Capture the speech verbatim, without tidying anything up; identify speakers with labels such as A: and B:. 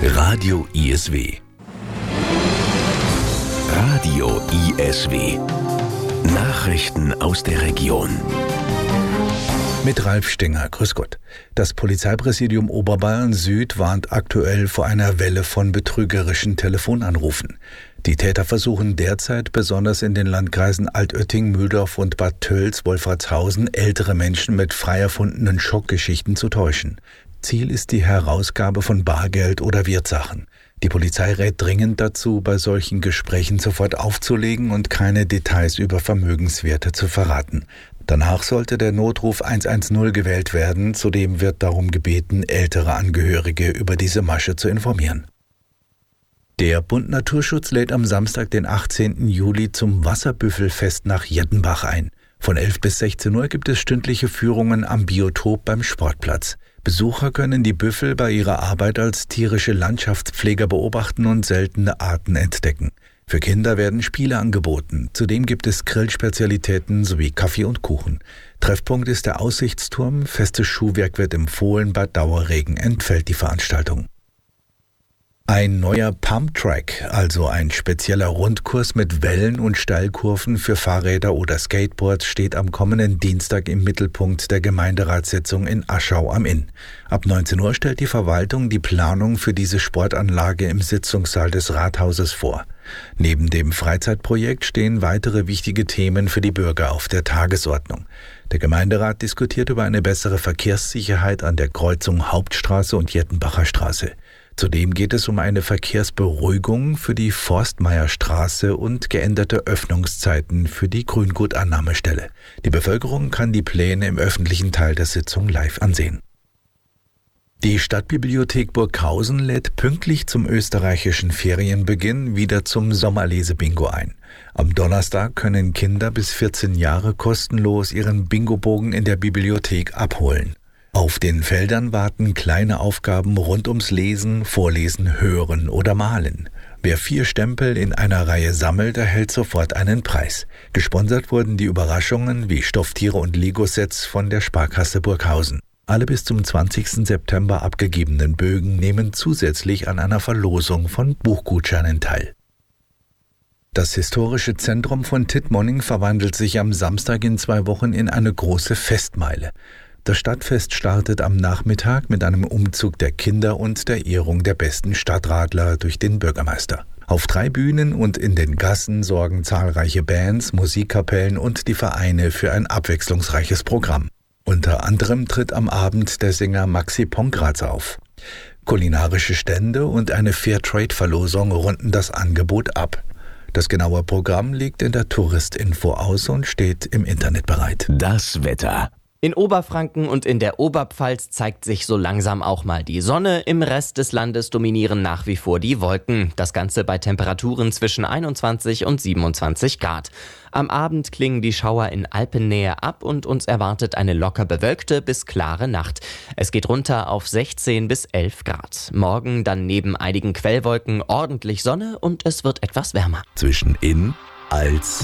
A: Radio I S W. Radio I S W. Nachrichten aus der Region.
B: Mit Ralf Stenger, grüß Gott. Das Polizeipräsidium Oberbayern Süd warnt aktuell vor einer Welle von betrügerischen Telefonanrufen. Die Täter versuchen derzeit besonders in den Landkreisen Altötting, Mühldorf und Bad Tölz, Wolfratshausen ältere Menschen mit frei erfundenen Schockgeschichten zu täuschen. Ziel ist die Herausgabe von Bargeld oder Wertsachen. Die Polizei rät dringend dazu, bei solchen Gesprächen sofort aufzulegen und keine Details über Vermögenswerte zu verraten. Danach sollte der Notruf eins eins null gewählt werden. Zudem wird darum gebeten, ältere Angehörige über diese Masche zu informieren. Der Bund Naturschutz lädt am Samstag, den achtzehnten Juli, zum Wasserbüffelfest nach Jettenbach ein. Von elf bis sechzehn Uhr gibt es stündliche Führungen am Biotop beim Sportplatz. Besucher können die Büffel bei ihrer Arbeit als tierische Landschaftspfleger beobachten und seltene Arten entdecken. Für Kinder werden Spiele angeboten. Zudem gibt es Grillspezialitäten sowie Kaffee und Kuchen. Treffpunkt ist der Aussichtsturm. Festes Schuhwerk wird empfohlen. Bei Dauerregen entfällt die Veranstaltung. Ein neuer Pumptrack, also ein spezieller Rundkurs mit Wellen und Steilkurven für Fahrräder oder Skateboards, steht am kommenden Dienstag im Mittelpunkt der Gemeinderatssitzung in Aschau am Inn. Ab neunzehn Uhr stellt die Verwaltung die Planung für diese Sportanlage im Sitzungssaal des Rathauses vor. Neben dem Freizeitprojekt stehen weitere wichtige Themen für die Bürger auf der Tagesordnung. Der Gemeinderat diskutiert über eine bessere Verkehrssicherheit an der Kreuzung Hauptstraße und Jettenbacher Straße. Zudem geht es um eine Verkehrsberuhigung für die Forstmeierstraße und geänderte Öffnungszeiten für die Grüngutannahmestelle. Die Bevölkerung kann die Pläne im öffentlichen Teil der Sitzung live ansehen. Die Stadtbibliothek Burghausen lädt pünktlich zum österreichischen Ferienbeginn wieder zum Sommerlesebingo ein. Am Donnerstag können Kinder bis vierzehn Jahre kostenlos ihren Bingobogen in der Bibliothek abholen. Auf den Feldern warten kleine Aufgaben rund ums Lesen, Vorlesen, Hören oder Malen. Wer vier Stempel in einer Reihe sammelt, erhält sofort einen Preis. Gesponsert wurden die Überraschungen wie Stofftiere und Lego-Sets von der Sparkasse Burghausen. Alle bis zum zwanzigsten September abgegebenen Bögen nehmen zusätzlich an einer Verlosung von Buchgutscheinen teil. Das historische Zentrum von Tittmoning verwandelt sich am Samstag in zwei Wochen in eine große Festmeile. Das Stadtfest startet am Nachmittag mit einem Umzug der Kinder und der Ehrung der besten Stadtradler durch den Bürgermeister. Auf drei Bühnen und in den Gassen sorgen zahlreiche Bands, Musikkapellen und die Vereine für ein abwechslungsreiches Programm. Unter anderem tritt am Abend der Sänger Maxi Pongratz auf. Kulinarische Stände und eine Fairtrade-Verlosung runden das Angebot ab. Das genaue Programm liegt in der Touristinfo aus und steht im Internet bereit.
A: Das Wetter.
C: In Oberfranken und in der Oberpfalz zeigt sich so langsam auch mal die Sonne. Im Rest des Landes dominieren nach wie vor die Wolken. Das Ganze bei Temperaturen zwischen einundzwanzig und siebenundzwanzig Grad. Am Abend klingen die Schauer in Alpennähe ab und uns erwartet eine locker bewölkte bis klare Nacht. Es geht runter auf sechzehn bis elf Grad. Morgen dann neben einigen Quellwolken ordentlich Sonne und es wird etwas wärmer.
A: Zwischen In, Als